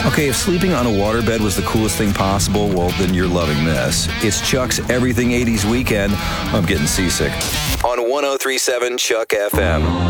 Okay, if sleeping on a waterbed was the coolest thing possible, well, then you're loving this. It's Chuck's Everything 80s Weekend. I'm getting seasick. On 103.7 Chuck FM.